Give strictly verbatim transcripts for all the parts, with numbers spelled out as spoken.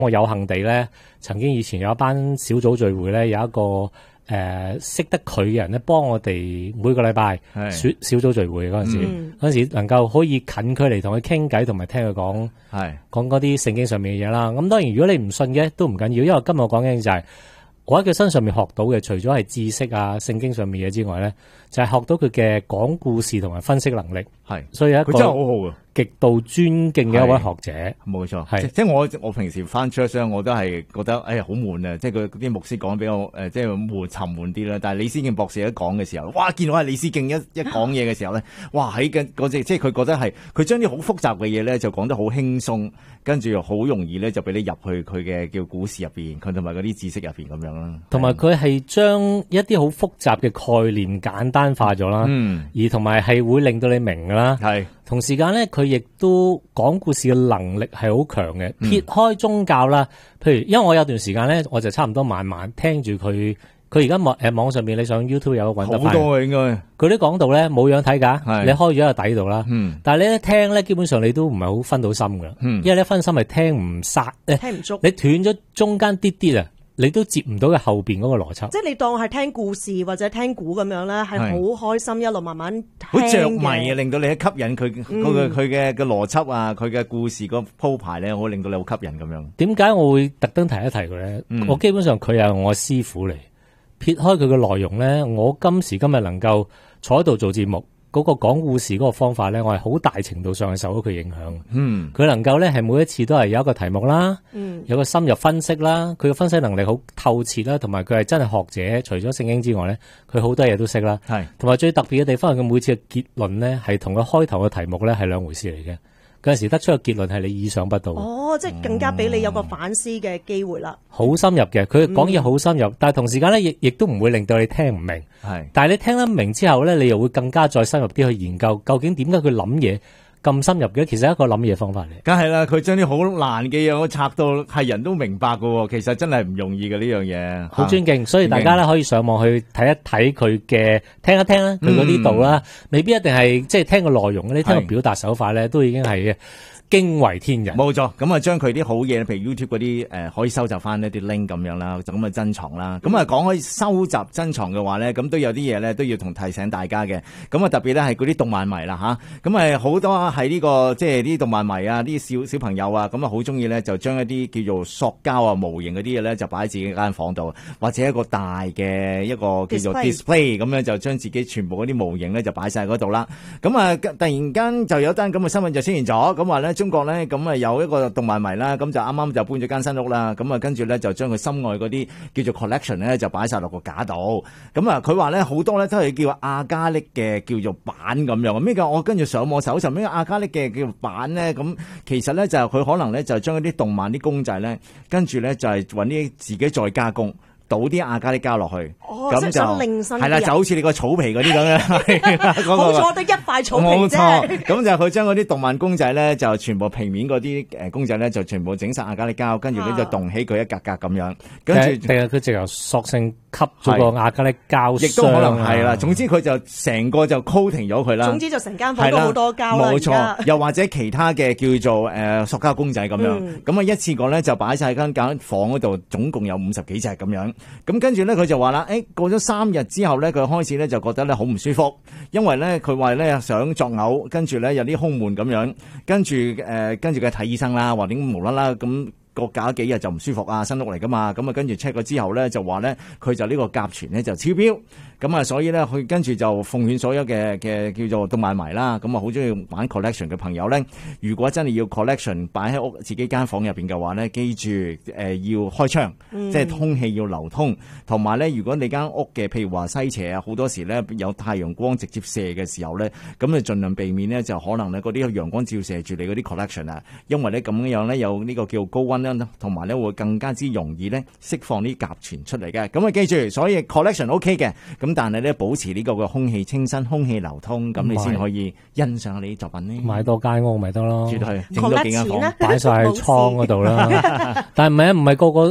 我有幸地咧，曾經以前有一班小組聚會咧，有一個誒、呃、識得佢嘅人咧，幫我哋每個禮拜小小組聚會嗰陣時，嗰、嗯、陣時能夠可以近距離同佢傾偈，同埋聽佢講係講嗰啲聖經上面嘅嘢啦。咁當然如果你唔信嘅都唔緊要，因為今日我講緊就係、是、我喺佢身上面學到嘅，除咗係知識啊、聖經上面嘢之外咧，就係、是、學到佢嘅講故事同埋分析能力。係，所以一個佢真係好好啊！ 極度尊敬嘅一位學者， 冇錯，係即係我我平時翻 church 我都係覺得哎呀好悶啊！即係佢啲牧師講比較誒，即係悶沉悶啲啦。但係李思敬博士一講嘅時候，哇！見到係李思敬一一講嘢嘅時候咧，哇！喺嘅嗰隻即係佢覺得係佢將啲好複雜嘅嘢咧就講得好輕鬆，跟住又好容易咧就俾你入去佢嘅叫故事入邊，佢同埋嗰啲知識入邊咁樣啦。 同埋佢係將一啲好複雜嘅概念簡單化咗啦，嗯，而同埋係會令到你明噶啦，係。同時間咧，佢亦都講故事嘅能力係好強嘅。撇開宗教啦，譬如因為我有段時間咧，我就差唔多晚晚聽住佢。佢而家網誒網上面你上 YouTube 有揾得好多啊，應該佢啲講道咧冇樣睇㗎，你開咗個底度啦。嗯，但係你一聽咧，基本上你都唔係好分到心㗎。嗯，因為你一分心係聽唔晒， 聽唔足， 你斷咗中間啲啲啊。你都接唔到嘅後邊嗰個邏輯， 即係你當係聽故事或者聽古咁樣咧，係好開心，一路慢慢好着迷啊，令到你吸引佢嗰個佢嘅嘅邏輯啊，佢嘅故事個鋪排咧，我令到你好吸引咁樣。 點解我會特登提一提佢咧？嗯、我基本上佢係我師傅嚟，撇開佢嘅內容咧，我今時今日能夠坐喺度做節目。嗰個講故事嗰個方法咧，我係好大程度上係受到佢影響。嗯，佢能夠咧係每一次都係有一個題目啦，嗯，有個深入分析啦，佢嘅分析能力好透徹啦，同埋佢係真係學者。除咗聖經之外咧，佢好多嘢都識啦。係，同埋最特別嘅地方係佢每次嘅結論咧係同佢開頭嘅題目咧係兩回事嚟嘅。嗰陣時得出嘅結論係你意想不到。 哦，即係更加俾你有個反思嘅機會啦。 好、嗯、深入嘅，佢講嘢好深入，嗯、但係同時間咧，亦亦都唔會令到你聽唔明。係，但係你聽得明之後咧，你又會更加再深入啲去研究，究竟點解佢諗嘢咁深入嘅？其實係一個諗嘢方法嚟。 梗係啦，佢將啲好難嘅嘢，我拆到係人都明白㗎。其實真係唔容易嘅呢樣嘢。 好尊敬，所以大家咧可以上網去睇一睇佢嘅，聽一聽啦，佢嗰啲度啦，未必一定係即係聽個內容，你聽個表達手法咧，都已經係驚為天人。 冇錯，咁啊將佢啲好嘢，譬如 YouTube 嗰啲誒，可以收集翻一啲 link 咁樣啦，就咁啊珍藏啦。咁啊講開收集珍藏嘅話咧，咁都有啲嘢咧都要同提醒大家嘅。咁啊特別咧係嗰啲動漫迷啦吓，咁啊好多係呢個即係啲動漫迷啊，啲小小朋友啊，咁啊好中意咧就將一啲叫做塑膠啊模型嗰啲嘢咧就擺喺自己間房度，或者一個大嘅一個叫做 display 咁樣就將自己全部嗰啲模型咧就擺晒嗰度啦。咁啊突然間就有單咁嘅新聞就出現咗，咁話咧。中國咧咁啊有一個動漫迷啦，咁就啱啱就搬咗間新屋啦，咁啊跟住咧就將佢心愛嗰啲叫做 collection 咧就擺晒落個架度，咁啊佢話咧好多咧都係叫阿加力嘅叫做版咁樣，咩叫我跟住上網搜尋咩阿加力嘅叫版咧，咁其實咧就係佢可能咧就將一啲動漫啲公仔咧，跟住咧就係揾啲自己再加工。倒啲亞加力膠落去，咁、 哦、就係啦，就好似你個草皮嗰啲咁樣， 好彩得一塊草皮啫。冇錯，咁就佢將嗰啲動漫公仔咧，就全部平面嗰啲誒公仔咧，就全部整晒亞加力膠，跟住咧就動起佢一格格咁樣，跟住定係佢直頭索性吸咗個亞加力膠， 亦都可能係啦。總之佢就成個就 coating 咗佢啦。 總之就成間房都好多膠啦。 冇錯，又或者其他嘅叫做誒塑膠公仔咁樣，咁啊、嗯、一次過咧就擺晒間間房嗰度，總共有五十幾隻咁樣。咁跟住咧，佢就話啦，誒，過咗三日之後咧，佢開始咧就覺得咧好唔舒服，因為咧佢話咧想作嘔，跟住咧有啲胸悶咁樣，跟住誒，跟住佢睇醫生啦，話點無啦啦咁。個隔咗幾日就唔舒服啊，新屋嚟噶嘛，咁啊跟住 check 過之後咧就話咧佢就呢個甲醛咧就超標，咁啊所以咧佢跟住就奉勸所有嘅嘅叫做動漫迷啦，咁啊好中意玩 collection 嘅朋友咧，如果真係要 collection 擺喺屋自己間房入邊嘅話咧，記住誒、呃、要開窗，嗯、即係空氣要流通，同埋咧如果你間屋嘅譬如話西斜啊，好多時咧有太陽光直接射嘅時候咧，咁啊盡量避免咧就可能咧嗰啲陽光照射住你嗰啲 collection 啊，因為咧咁樣咧有呢個叫高溫。同埋咧會更加之容易咧釋放啲甲醛出嚟嘅，咁啊記住，所以 collection OK 嘅，咁但係咧保持呢個嘅空氣清新、空氣流通，咁你先可以欣賞你啲作品呢。 買多間屋咪得咯， 絕對整多幾間房， 擺晒喺倉嗰度啦。但係唔係啊，唔係個個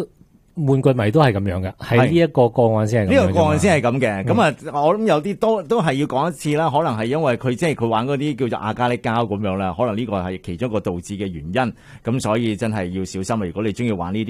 玩具迷都係咁樣嘅，係呢一個個案先係咁樣。 呢個個案先係咁嘅，咁啊、 嗯， 我諗有啲都都係要講一次啦。可能係因為佢即係佢玩嗰啲叫做亞加力膠咁樣啦，可能呢個係其中一個導致嘅原因。咁所以真係要小心啊！如果你中意玩呢啲。